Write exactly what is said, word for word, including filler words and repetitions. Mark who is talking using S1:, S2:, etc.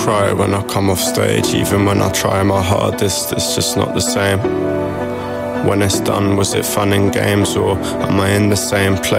S1: cry when I come off stage. Even when I try my hardest, it's just not the same. When it's done, was it fun and games, or am I in the same place?